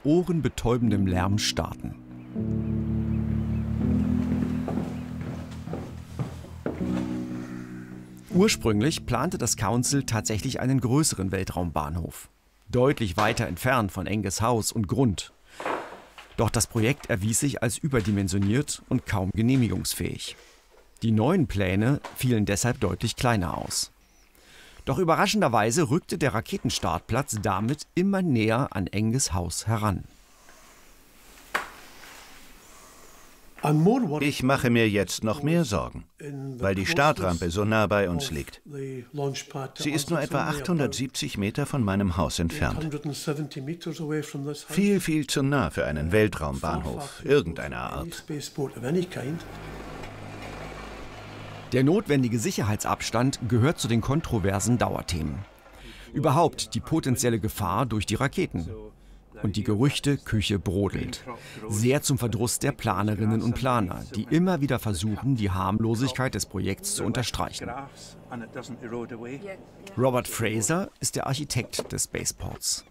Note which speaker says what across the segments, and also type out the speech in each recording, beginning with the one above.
Speaker 1: mit ohrenbetäubendem Lärm starten. Ursprünglich plante das Council tatsächlich einen größeren Weltraumbahnhof, deutlich weiter entfernt von Angus Haus und Grund. Doch das Projekt erwies sich als überdimensioniert und kaum genehmigungsfähig. Die neuen Pläne fielen deshalb deutlich kleiner aus. Doch überraschenderweise rückte der Raketenstartplatz damit immer näher an Angus Haus heran.
Speaker 2: Ich mache mir jetzt noch mehr Sorgen, weil die Startrampe so nah bei uns liegt. Sie ist nur etwa 870 Meter von meinem Haus entfernt. Viel, viel zu nah für einen Weltraumbahnhof irgendeiner Art.
Speaker 1: Der notwendige Sicherheitsabstand gehört zu den kontroversen Dauerthemen. Überhaupt die potenzielle Gefahr durch die Raketen. Und die Gerüchteküche brodelt. Sehr zum Verdruss der Planerinnen und Planer, die immer wieder versuchen, die Harmlosigkeit des Projekts zu unterstreichen. Robert Fraser ist der Architekt des Spaceports.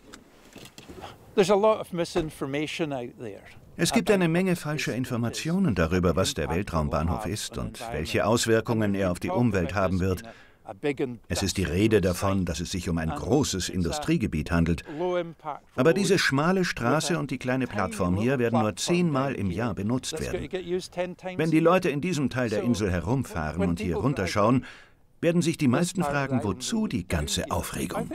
Speaker 2: Es gibt eine Menge falscher Informationen darüber, was der Weltraumbahnhof ist und welche Auswirkungen er auf die Umwelt haben wird. Es ist die Rede davon, dass es sich um ein großes Industriegebiet handelt. Aber diese schmale Straße und die kleine Plattform hier werden nur 10-mal im Jahr benutzt werden. Wenn die Leute in diesem Teil der Insel herumfahren und hier runterschauen, werden sich die meisten fragen, wozu die ganze Aufregung?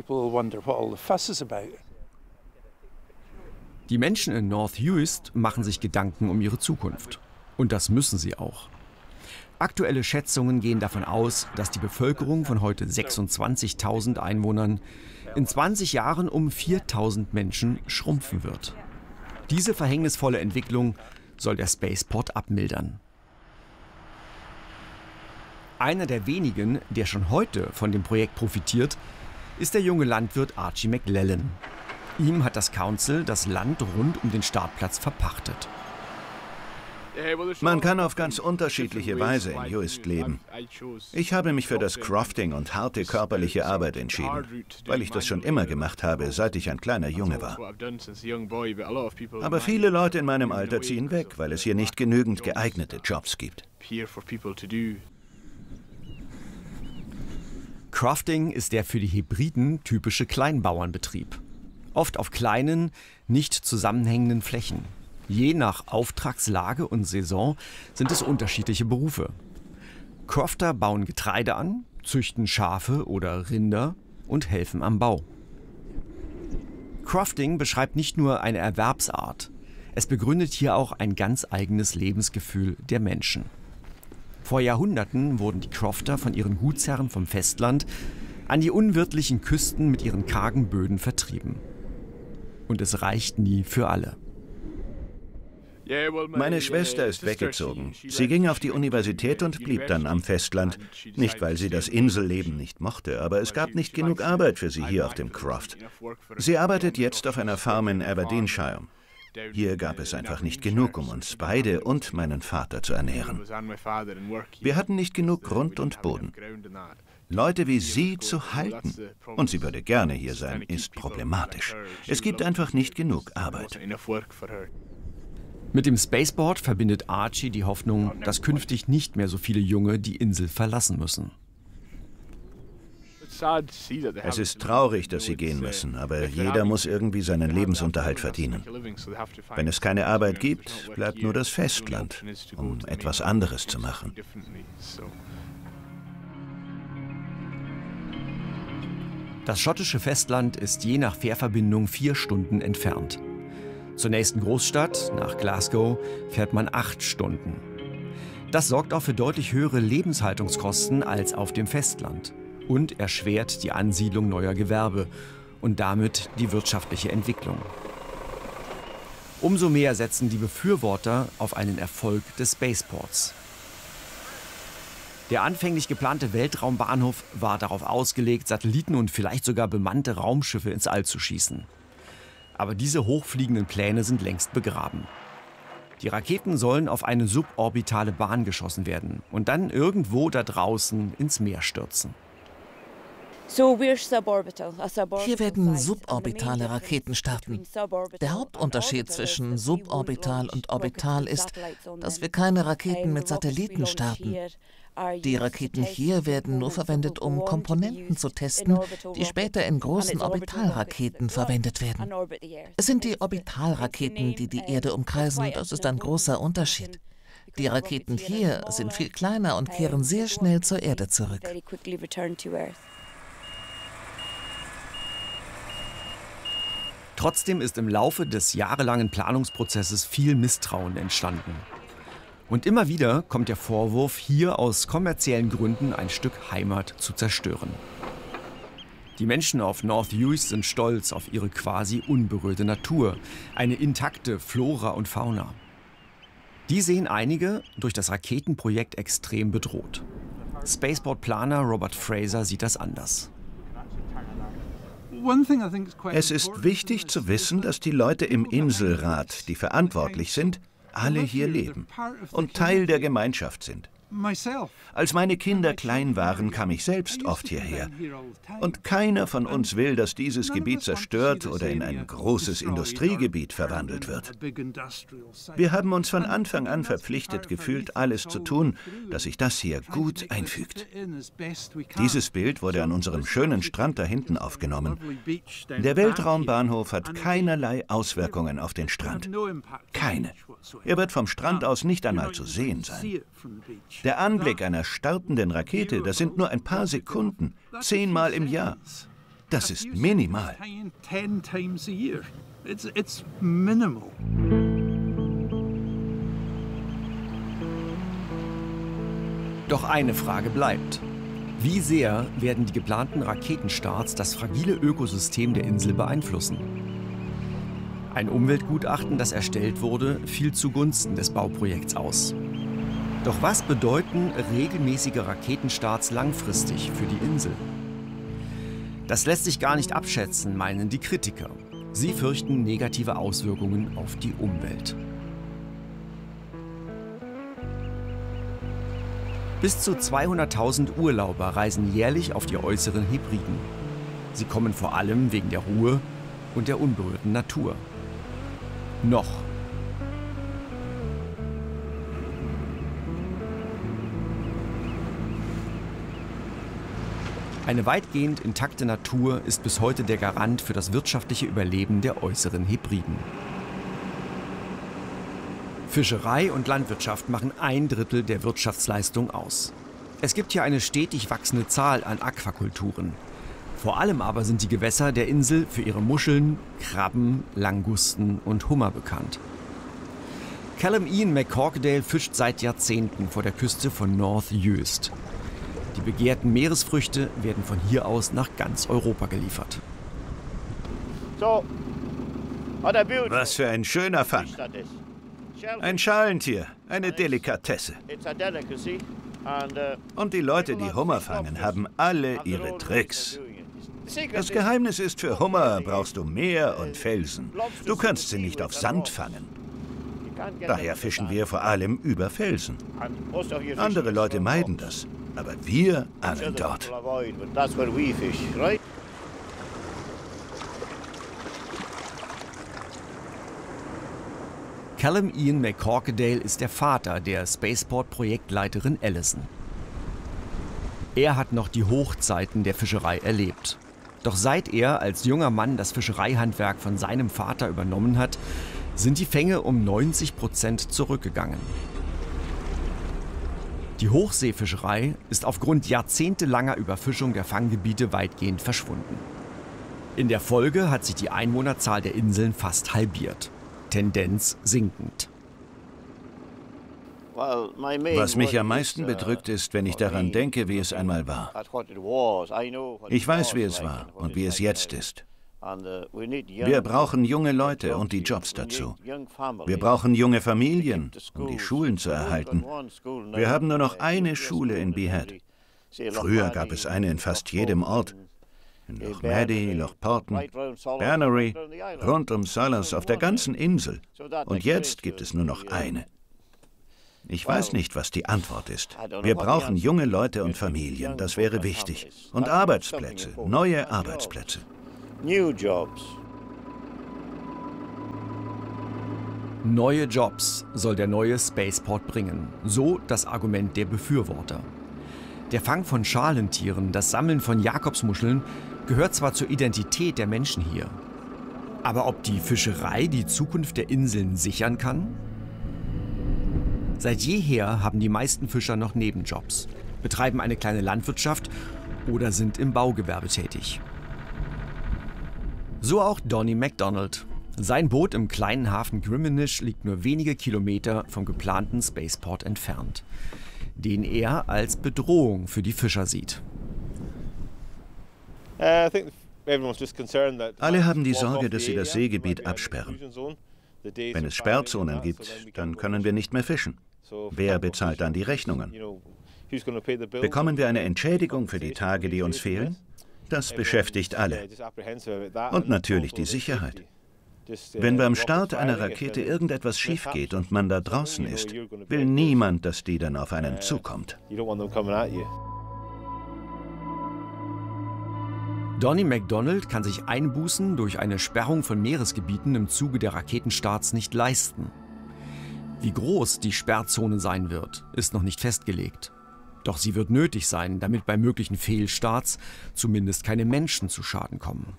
Speaker 1: Die Menschen in North Uist machen sich Gedanken um ihre Zukunft. Und das müssen sie auch. Aktuelle Schätzungen gehen davon aus, dass die Bevölkerung von heute 26.000 Einwohnern in 20 Jahren um 4.000 Menschen schrumpfen wird. Diese verhängnisvolle Entwicklung soll der Spaceport abmildern. Einer der wenigen, der schon heute von dem Projekt profitiert, ist der junge Landwirt Archie McLellan. Ihm hat das Council das Land rund um den Startplatz verpachtet.
Speaker 2: Man kann auf ganz unterschiedliche Weise in Uist leben. Ich habe mich für das Crofting und harte körperliche Arbeit entschieden, weil ich das schon immer gemacht habe, seit ich ein kleiner Junge war. Aber viele Leute in meinem Alter ziehen weg, weil es hier nicht genügend geeignete Jobs gibt.
Speaker 1: Crofting ist der für die Hebriden typische Kleinbauernbetrieb. Oft auf kleinen, nicht zusammenhängenden Flächen. Je nach Auftragslage und Saison sind es unterschiedliche Berufe. Crofter bauen Getreide an, züchten Schafe oder Rinder und helfen am Bau. Crofting beschreibt nicht nur eine Erwerbsart, es begründet hier auch ein ganz eigenes Lebensgefühl der Menschen. Vor Jahrhunderten wurden die Crofter von ihren Gutsherren vom Festland an die unwirtlichen Küsten mit ihren kargen Böden vertrieben. Und es reicht nie für alle.
Speaker 2: Meine Schwester ist weggezogen. Sie ging auf die Universität und blieb dann am Festland. Nicht, weil sie das Inselleben nicht mochte, aber es gab nicht genug Arbeit für sie hier auf dem Croft. Sie arbeitet jetzt auf einer Farm in Aberdeenshire. Hier gab es einfach nicht genug, um uns beide und meinen Vater zu ernähren. Wir hatten nicht genug Grund und Boden. Leute wie sie zu halten, und sie würde gerne hier sein, ist problematisch. Es gibt einfach nicht genug Arbeit.
Speaker 1: Mit dem Spaceport verbindet Archie die Hoffnung, dass künftig nicht mehr so viele Junge die Insel verlassen müssen.
Speaker 2: Es ist traurig, dass sie gehen müssen, aber jeder muss irgendwie seinen Lebensunterhalt verdienen. Wenn es keine Arbeit gibt, bleibt nur das Festland, um etwas anderes zu machen.
Speaker 1: Das schottische Festland ist je nach Fährverbindung 4 Stunden entfernt. Zur nächsten Großstadt, nach Glasgow, fährt man 8 Stunden. Das sorgt auch für deutlich höhere Lebenshaltungskosten als auf dem Festland und erschwert die Ansiedlung neuer Gewerbe und damit die wirtschaftliche Entwicklung. Umso mehr setzen die Befürworter auf einen Erfolg des Spaceports. Der anfänglich geplante Weltraumbahnhof war darauf ausgelegt, Satelliten und vielleicht sogar bemannte Raumschiffe ins All zu schießen. Aber diese hochfliegenden Pläne sind längst begraben. Die Raketen sollen auf eine suborbitale Bahn geschossen werden und dann irgendwo da draußen ins Meer stürzen.
Speaker 3: Hier werden suborbitale Raketen starten. Der Hauptunterschied zwischen suborbital und orbital ist, dass wir keine Raketen mit Satelliten starten. Die Raketen hier werden nur verwendet, um Komponenten zu testen, die später in großen Orbitalraketen verwendet werden. Es sind die Orbitalraketen, die die Erde umkreisen. Das ist ein großer Unterschied. Die Raketen hier sind viel kleiner und kehren sehr schnell zur Erde zurück.
Speaker 1: Trotzdem ist im Laufe des jahrelangen Planungsprozesses viel Misstrauen entstanden. Und immer wieder kommt der Vorwurf, hier aus kommerziellen Gründen ein Stück Heimat zu zerstören. Die Menschen auf North Uist sind stolz auf ihre quasi unberührte Natur, eine intakte Flora und Fauna. Die sehen einige durch das Raketenprojekt extrem bedroht. Spaceport-Planer Robert Fraser sieht das anders.
Speaker 2: Es ist wichtig zu wissen, dass die Leute im Inselrat, die verantwortlich sind, alle hier leben und Teil der Gemeinschaft sind. Als meine Kinder klein waren, kam ich selbst oft hierher. Und keiner von uns will, dass dieses Gebiet zerstört oder in ein großes Industriegebiet verwandelt wird. Wir haben uns von Anfang an verpflichtet gefühlt, alles zu tun, dass sich das hier gut einfügt. Dieses Bild wurde an unserem schönen Strand da hinten aufgenommen. Der Weltraumbahnhof hat keinerlei Auswirkungen auf den Strand. Keine. Er wird vom Strand aus nicht einmal zu sehen sein. Der Anblick einer startenden Rakete, das sind nur ein paar Sekunden, 10-mal im Jahr. Das ist minimal.
Speaker 1: Doch eine Frage bleibt. Wie sehr werden die geplanten Raketenstarts das fragile Ökosystem der Insel beeinflussen? Ein Umweltgutachten, das erstellt wurde, fiel zugunsten des Bauprojekts aus. Doch was bedeuten regelmäßige Raketenstarts langfristig für die Insel? Das lässt sich gar nicht abschätzen, meinen die Kritiker. Sie fürchten negative Auswirkungen auf die Umwelt. Bis zu 200.000 Urlauber reisen jährlich auf die äußeren Hebriden. Sie kommen vor allem wegen der Ruhe und der unberührten Natur. Noch. Eine weitgehend intakte Natur ist bis heute der Garant für das wirtschaftliche Überleben der äußeren Hebriden. Fischerei und Landwirtschaft machen 1/3 der Wirtschaftsleistung aus. Es gibt hier eine stetig wachsende Zahl an Aquakulturen. Vor allem aber sind die Gewässer der Insel für ihre Muscheln, Krabben, Langusten und Hummer bekannt. Callum Ian McCorquodale fischt seit Jahrzehnten vor der Küste von North Uist. Die begehrten Meeresfrüchte werden von hier aus nach ganz Europa geliefert.
Speaker 2: Was für ein schöner Fang. Ein Schalentier, eine Delikatesse. Und die Leute, die Hummer fangen, haben alle ihre Tricks. Das Geheimnis ist, für Hummer brauchst du Meer und Felsen. Du kannst sie nicht auf Sand fangen. Daher fischen wir vor allem über Felsen. Andere Leute meiden das, aber wir angeln dort.
Speaker 1: Callum Ian McCorquodale ist der Vater der Spaceport-Projektleiterin Allison. Er hat noch die Hochzeiten der Fischerei erlebt. Doch seit er als junger Mann das Fischereihandwerk von seinem Vater übernommen hat, sind die Fänge um 90% zurückgegangen. Die Hochseefischerei ist aufgrund jahrzehntelanger Überfischung der Fanggebiete weitgehend verschwunden. In der Folge hat sich die Einwohnerzahl der Inseln fast halbiert. Tendenz sinkend.
Speaker 2: Was mich am meisten bedrückt, ist, wenn ich daran denke, wie es einmal war. Ich weiß, wie es war und wie es jetzt ist. Wir brauchen junge Leute und die Jobs dazu. Wir brauchen junge Familien, um die Schulen zu erhalten. Wir haben nur noch eine Schule in Behead. Früher gab es eine in fast jedem Ort. In Loch Maddie, Loch Porton, Bernery, rund um Salas, auf der ganzen Insel. Und jetzt gibt es nur noch eine. Ich weiß nicht, was die Antwort ist. Wir brauchen junge Leute und Familien, das wäre wichtig. Und Arbeitsplätze, neue Arbeitsplätze.
Speaker 1: Neue Jobs soll der neue Spaceport bringen, so das Argument der Befürworter. Der Fang von Schalentieren, das Sammeln von Jakobsmuscheln gehört zwar zur Identität der Menschen hier, aber ob die Fischerei die Zukunft der Inseln sichern kann? Seit jeher haben die meisten Fischer noch Nebenjobs, betreiben eine kleine Landwirtschaft oder sind im Baugewerbe tätig. So auch Donnie MacDonald. Sein Boot im kleinen Hafen Griminish liegt nur wenige Kilometer vom geplanten Spaceport entfernt, den er als Bedrohung für die Fischer sieht.
Speaker 2: Alle haben die Sorge, dass sie das Seegebiet absperren. Wenn es Sperrzonen gibt, dann können wir nicht mehr fischen. Wer bezahlt dann die Rechnungen? Bekommen wir eine Entschädigung für die Tage, die uns fehlen? Das beschäftigt alle. Und natürlich die Sicherheit. Wenn beim Start einer Rakete irgendetwas schief geht und man da draußen ist, will niemand, dass die dann auf einen zukommt.
Speaker 1: Donnie MacDonald kann sich Einbußen durch eine Sperrung von Meeresgebieten im Zuge der Raketenstarts nicht leisten. Wie groß die Sperrzone sein wird, ist noch nicht festgelegt. Doch sie wird nötig sein, damit bei möglichen Fehlstarts zumindest keine Menschen zu Schaden kommen.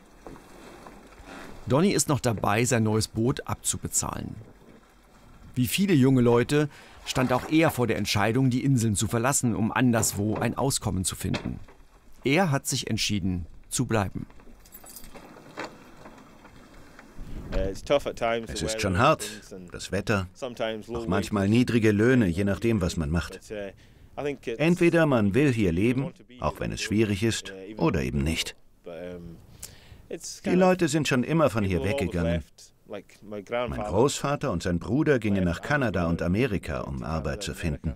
Speaker 1: Donnie ist noch dabei, sein neues Boot abzubezahlen. Wie viele junge Leute stand auch er vor der Entscheidung, die Inseln zu verlassen, um anderswo ein Auskommen zu finden. Er hat sich entschieden, zu bleiben.
Speaker 2: Es ist schon hart, das Wetter, auch manchmal niedrige Löhne, je nachdem, was man macht. Entweder man will hier leben, auch wenn es schwierig ist, oder eben nicht. Die Leute sind schon immer von hier weggegangen. Mein Großvater und sein Bruder gingen nach Kanada und Amerika, um Arbeit zu finden.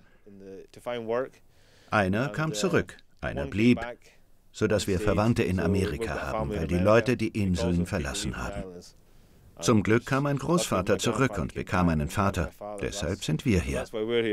Speaker 2: Einer kam zurück, einer blieb, sodass wir Verwandte in Amerika haben, weil die Leute die Inseln verlassen haben. Zum Glück kam mein Großvater zurück und bekam einen Vater. Deshalb sind wir hier.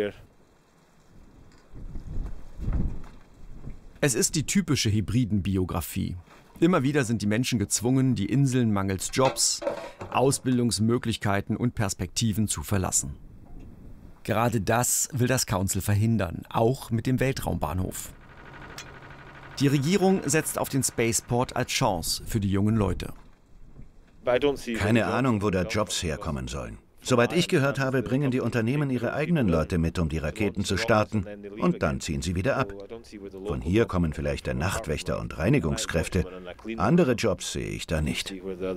Speaker 1: Es ist die typische Hybridenbiografie. Immer wieder sind die Menschen gezwungen, die Inseln mangels Jobs, Ausbildungsmöglichkeiten und Perspektiven zu verlassen. Gerade das will das Council verhindern, auch mit dem Weltraumbahnhof. Die Regierung setzt auf den Spaceport als Chance für die jungen Leute.
Speaker 2: Keine Ahnung, wo da Jobs herkommen sollen. Soweit ich gehört habe, bringen die Unternehmen ihre eigenen Leute mit, um die Raketen zu starten, und dann ziehen sie wieder ab. Von hier kommen vielleicht der Nachtwächter und Reinigungskräfte. Andere Jobs sehe ich da nicht.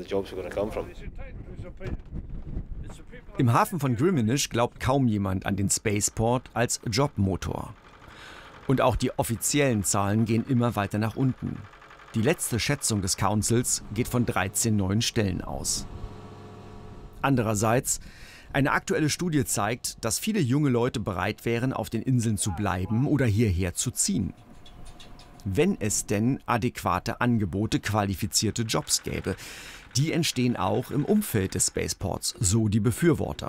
Speaker 1: Im Hafen von Griminish glaubt kaum jemand an den Spaceport als Jobmotor. Und auch die offiziellen Zahlen gehen immer weiter nach unten. Die letzte Schätzung des Councils geht von 13 neuen Stellen aus. Andererseits, eine aktuelle Studie zeigt, dass viele junge Leute bereit wären, auf den Inseln zu bleiben oder hierher zu ziehen. Wenn es denn adäquate Angebote, qualifizierte Jobs gäbe. Die entstehen auch im Umfeld des Spaceports, so die Befürworter.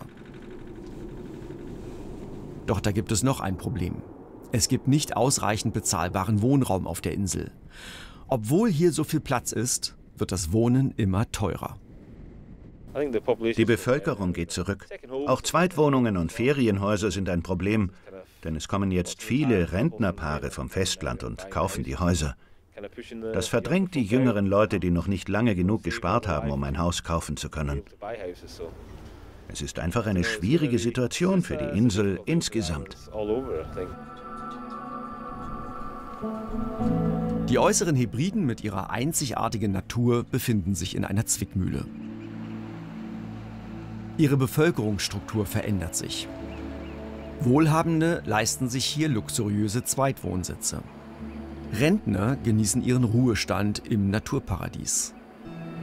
Speaker 1: Doch da gibt es noch ein Problem. Es gibt nicht ausreichend bezahlbaren Wohnraum auf der Insel. Obwohl hier so viel Platz ist, wird das Wohnen immer teurer.
Speaker 2: Die Bevölkerung geht zurück. Auch Zweitwohnungen und Ferienhäuser sind ein Problem, denn es kommen jetzt viele Rentnerpaare vom Festland und kaufen die Häuser. Das verdrängt die jüngeren Leute, die noch nicht lange genug gespart haben, um ein Haus kaufen zu können. Es ist einfach eine schwierige Situation für die Insel insgesamt.
Speaker 1: Die äußeren Hebriden mit ihrer einzigartigen Natur befinden sich in einer Zwickmühle. Ihre Bevölkerungsstruktur verändert sich. Wohlhabende leisten sich hier luxuriöse Zweitwohnsitze. Rentner genießen ihren Ruhestand im Naturparadies.